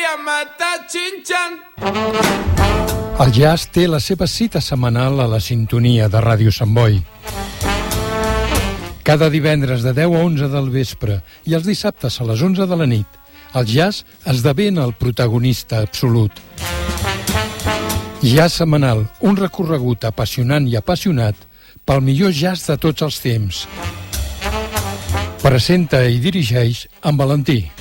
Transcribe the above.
matar Xinxan. El jazz té la seva cita setmanal a la sintonia de Ràdio Sant Boi. Cada divendres de 10 a 11 del vespre i els dissabtes a les 11 de la nit, el jazz esdevé el protagonista absolut. Jazz setmanal, un recorregut apassionant i apassionat pel millor jazz de tots els temps. Presenta i dirigeix en Valentí.